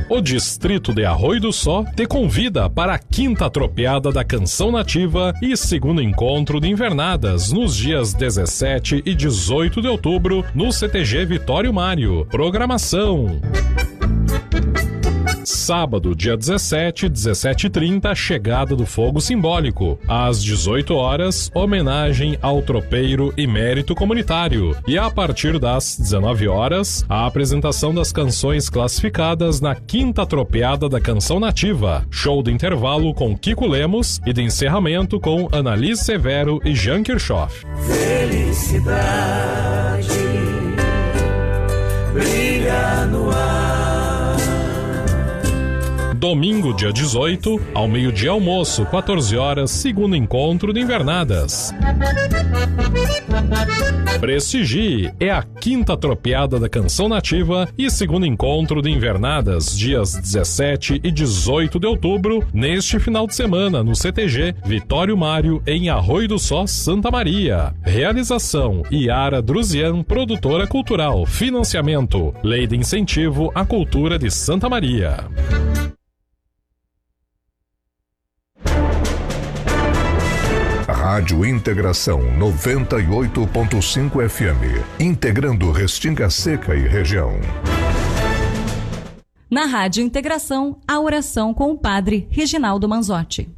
O Distrito de Arroio do Só te convida para a 5ª Tropeada da Canção Nativa e 2º Encontro de Invernadas nos dias 17 e 18 de outubro no CTG Vitório Mário. Programação: sábado, dia 17, 17h30, chegada do fogo simbólico. Às 18 horas, homenagem ao tropeiro e mérito comunitário. E a partir das 19 horas, a apresentação das canções classificadas na 5ª Tropeada da Canção Nativa. Show de intervalo com Kiko Lemos e de encerramento com Annalise Severo e Jean Kirchhoff. Felicidade brilha no ar. Domingo, dia 18, ao meio-dia almoço, 14 horas, 2º Encontro de Invernadas. Prestigie, é a 5ª Tropeada da Canção Nativa e 2º Encontro de Invernadas, dias 17 e 18 de outubro, neste final de semana, no CTG Vitório Mário, em Arroio do Só, Santa Maria. Realização: Iara Druzian, produtora cultural. Financiamento: Lei de Incentivo à Cultura de Santa Maria. Rádio Integração 98.5 FM, integrando Restinga Seca e região. Na Rádio Integração, a oração com o Padre Reginaldo Manzotti.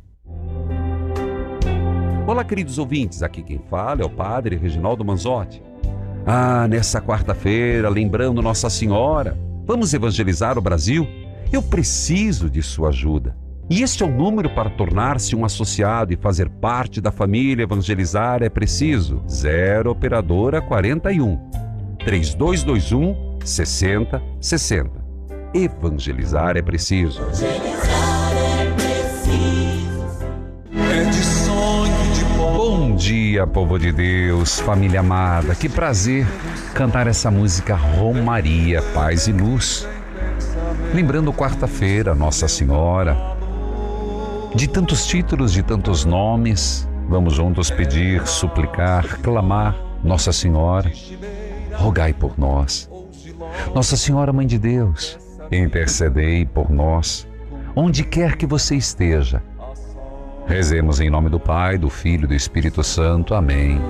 Olá, queridos ouvintes, aqui quem fala é o Padre Reginaldo Manzotti. Nessa quarta-feira, lembrando Nossa Senhora, vamos evangelizar o Brasil? Eu preciso de sua ajuda. E este é o número para tornar-se um associado e fazer parte da família Evangelizar é Preciso. 0 Operadora 41 3221 6060. Evangelizar é preciso. Evangelizar é preciso. É de sonho de Bom dia, povo de Deus, família amada. Que prazer cantar essa música Romaria, Paz e Luz. Lembrando quarta-feira, Nossa Senhora. De tantos títulos, de tantos nomes, vamos juntos pedir, suplicar, clamar: Nossa Senhora, rogai por nós. Nossa Senhora, Mãe de Deus, intercedei por nós, onde quer que você esteja. Rezemos em nome do Pai, do Filho e do Espírito Santo. Amém.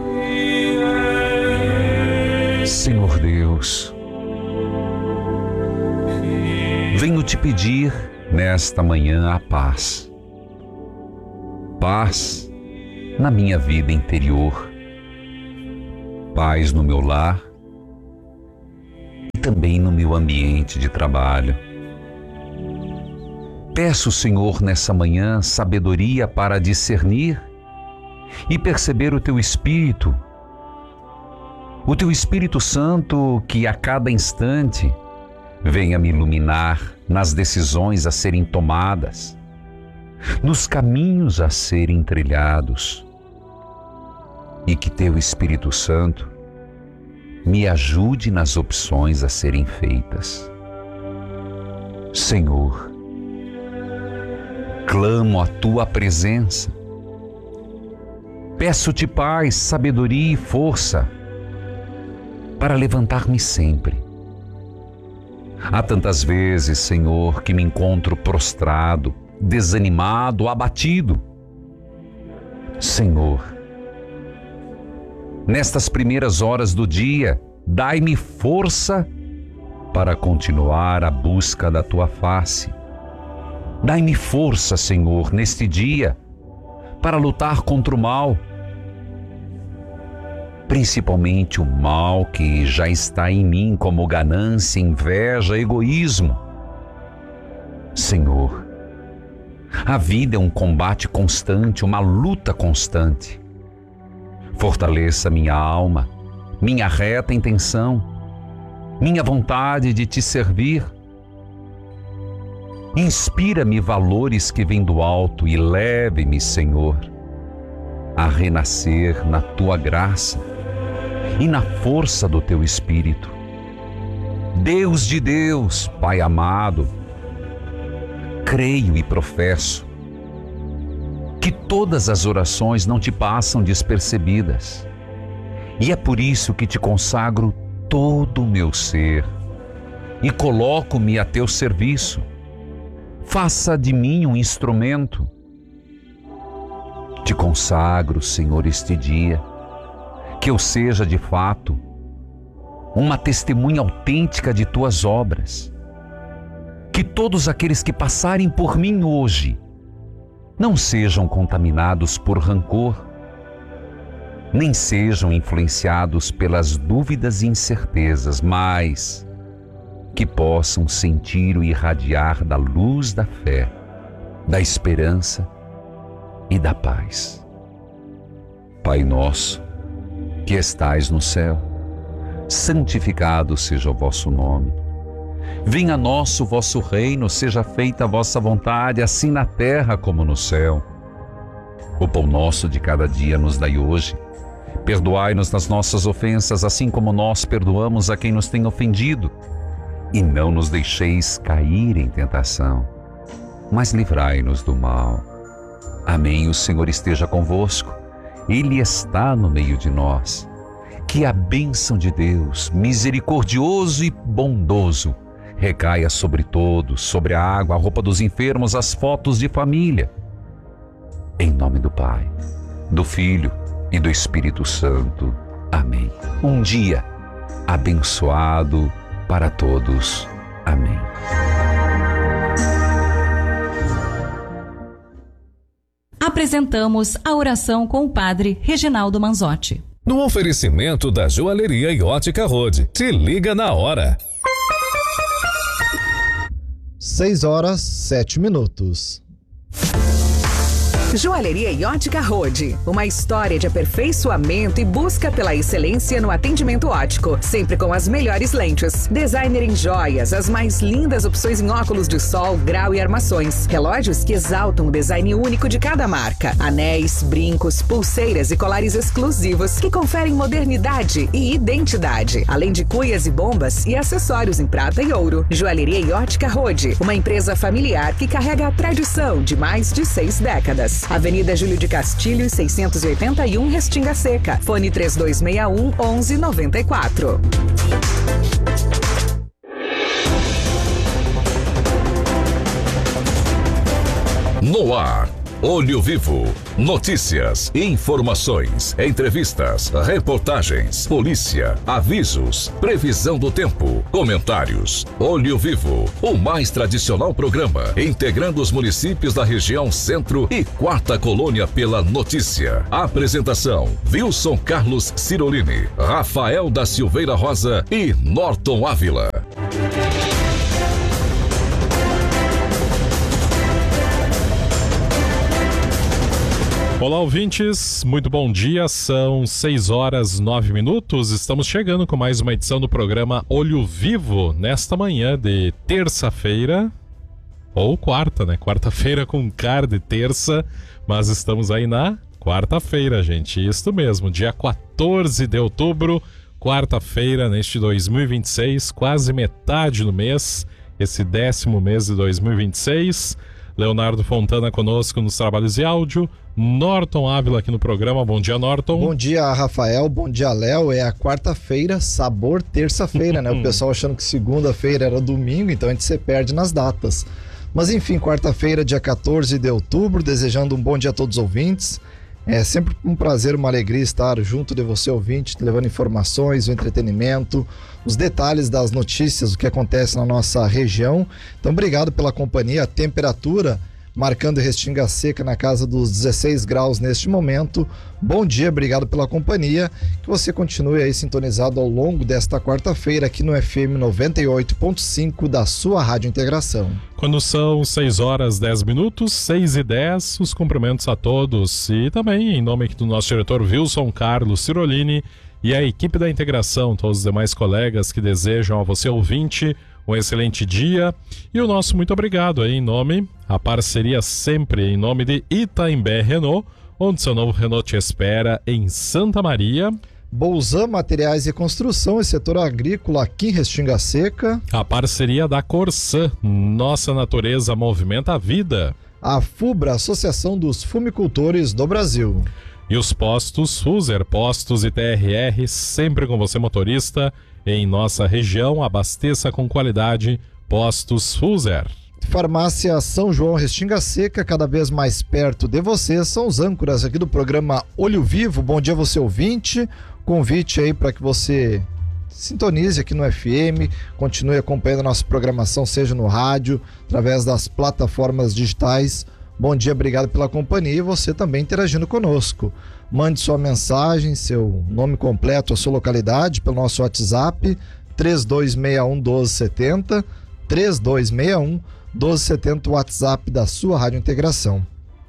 Senhor Deus, venho te pedir nesta manhã a paz. Paz na minha vida interior, paz no meu lar e também no meu ambiente de trabalho. Peço, Senhor, nessa manhã, sabedoria para discernir e perceber o Teu Espírito Santo que a cada instante venha me iluminar nas decisões a serem tomadas, nos caminhos a serem trilhados, e que Teu Espírito Santo me ajude nas opções a serem feitas. Senhor, clamo a Tua presença, peço-Te paz, sabedoria e força para levantar-me sempre. Há tantas vezes, Senhor, que me encontro prostrado, desanimado, abatido. Senhor, nestas primeiras horas do dia, dai-me força para continuar a busca da Tua face. Dai-me força, Senhor, neste dia, para lutar contra o mal, principalmente o mal que já está em mim, como ganância, inveja, egoísmo. Senhor, a vida é um combate constante, uma luta constante. Fortaleça minha alma, minha reta intenção, minha vontade de Te servir. Inspira-me valores que vêm do alto e leve-me, Senhor, a renascer na Tua graça e na força do Teu Espírito. Deus de Deus, Pai amado, creio e professo que todas as orações não Te passam despercebidas, e é por isso que Te consagro todo o meu ser e coloco-me a Teu serviço, Faça de mim um instrumento. Te consagro, Senhor, este dia, que eu seja de fato uma testemunha autêntica de tuas obras. Que todos aqueles que passarem por mim hoje não sejam contaminados por rancor, nem sejam influenciados pelas dúvidas e incertezas, mas que possam sentir o irradiar da luz da fé, da esperança e da paz. Pai nosso, que estais no céu, santificado seja o vosso nome. Venha a nós o vosso reino, seja feita a vossa vontade, assim na terra como no céu. O pão nosso de cada dia nos dai hoje. Perdoai-nos nas nossas ofensas, assim como nós perdoamos a quem nos tem ofendido. E não nos deixeis cair em tentação, mas livrai-nos do mal. Amém. O Senhor esteja convosco. Ele está no meio de nós. Que a bênção de Deus, misericordioso e bondoso, recaia sobre todos, sobre a água, a roupa dos enfermos, as fotos de família. Em nome do Pai, do Filho e do Espírito Santo. Amém. Um dia abençoado para todos. Amém. Apresentamos a oração com o Padre Reginaldo Manzotti. No oferecimento da Joalheria e Ótica Rode. Se liga na hora. 6h07. Joalheria e Ótica Rode. Uma história de aperfeiçoamento e busca pela excelência no atendimento óptico. Sempre com as melhores lentes. Designer em joias, as mais lindas opções em óculos de sol, grau e armações. Relógios que exaltam o design único de cada marca. Anéis, brincos, pulseiras e colares exclusivos que conferem modernidade e identidade. Além de cuias e bombas e acessórios em prata e ouro. Joalheria e Ótica Rode. Uma empresa familiar que carrega a tradição de mais de 6 décadas. Avenida Júlio de Castilho, 681, Restinga Seca. Fone 3261-1194. No ar, Olho Vivo. Notícias, informações, entrevistas, reportagens, polícia, avisos, previsão do tempo, comentários. Olho Vivo, o mais tradicional programa, integrando os municípios da região Centro e Quarta Colônia pela notícia. Apresentação: Wilson Carlos Cirolini, Rafael da Silveira Rosa e Norton Ávila. Olá, ouvintes, muito bom dia, são 6h09, estamos chegando com mais uma edição do programa Olho Vivo, nesta manhã de terça-feira, ou quarta, né? Quarta-feira com cara de terça, mas estamos aí na quarta-feira, gente, isso mesmo, dia 14 de outubro, quarta-feira neste 2026, quase metade do mês, esse 10º mês de 2026, Leonardo Fontana conosco nos trabalhos de áudio, Norton Ávila aqui no programa. Bom dia, Norton. Bom dia, Rafael. Bom dia, Léo. É a quarta-feira, sabor terça-feira, né? O pessoal achando que segunda-feira era domingo, então a gente se perde nas datas. Mas enfim, quarta-feira, dia 14 de outubro, desejando um bom dia a todos os ouvintes. É sempre um prazer, uma alegria estar junto de você, ouvinte, levando informações, o entretenimento, os detalhes das notícias, o que acontece na nossa região. Então, obrigado pela companhia. A temperatura marcando Restinga Seca na casa dos 16 graus neste momento. Bom dia, obrigado pela companhia. Que você continue aí sintonizado ao longo desta quarta-feira aqui no FM 98.5 da sua Rádio Integração. Quando são 6h10, 6h10, os cumprimentos a todos e também em nome aqui do nosso diretor Wilson Carlos Cirolini e a equipe da Integração, todos os demais colegas que desejam a você, ouvinte, um excelente dia e o nosso muito obrigado aí em nome, a parceria sempre em nome de Itaimbé Renault, onde seu novo Renault te espera em Santa Maria. Bolzan Materiais e Construção e Setor Agrícola aqui em Restinga Seca. A parceria da Corsã, nossa natureza movimenta a vida. A FUBRA, Associação dos Fumicultores do Brasil. E os postos Fuser, postos e TRR, sempre com você motorista, em nossa região, abasteça com qualidade, postos Fuser. Farmácia São João Restinga Seca, cada vez mais perto de você, são os âncoras aqui do programa Olho Vivo. Bom dia, você ouvinte. Convite aí para que você sintonize aqui no FM, continue acompanhando a nossa programação, seja no rádio, através das plataformas digitais. Bom dia, obrigado pela companhia e você também interagindo conosco. Mande sua mensagem, seu nome completo, a sua localidade pelo nosso WhatsApp 3261-1270, 3261-1270, o WhatsApp da sua Rádio Integração.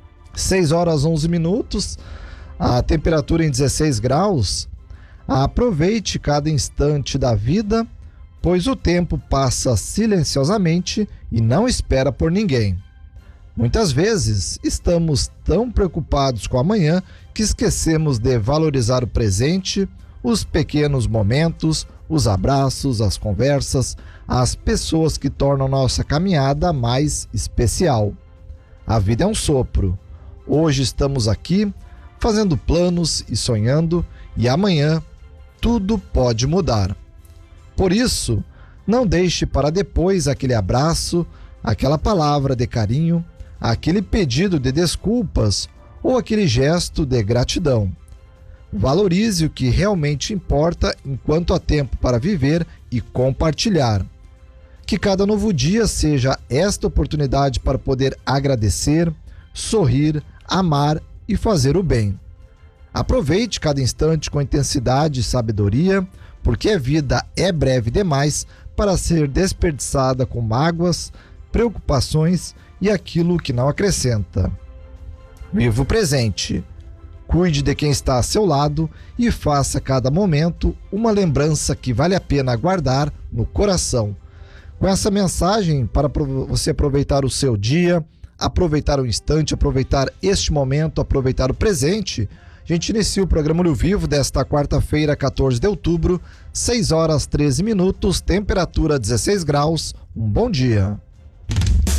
6h11, a temperatura em 16 graus. Aproveite cada instante da vida, pois o tempo passa silenciosamente e não espera por ninguém. Muitas vezes estamos tão preocupados com amanhã que esquecemos de valorizar o presente, os pequenos momentos, os abraços, as conversas, as pessoas que tornam nossa caminhada mais especial. A vida é um sopro. Hoje estamos aqui fazendo planos e sonhando, e amanhã tudo pode mudar. Por isso, não deixe para depois aquele abraço, aquela palavra de carinho, aquele pedido de desculpas ou aquele gesto de gratidão. Valorize o que realmente importa enquanto há tempo para viver e compartilhar. Que cada novo dia seja esta oportunidade para poder agradecer, sorrir, amar e fazer o bem. Aproveite cada instante com intensidade e sabedoria, porque a vida é breve demais para ser desperdiçada com mágoas, preocupações e aquilo que não acrescenta. Viva o presente, cuide de quem está a seu lado e faça cada momento uma lembrança que vale a pena guardar no coração. Com essa mensagem para você aproveitar o seu dia, aproveitar o instante, aproveitar este momento, aproveitar o presente, a gente inicia o programa Olho Vivo desta quarta-feira, 14 de outubro, 6h13, temperatura 16 graus. Um bom dia.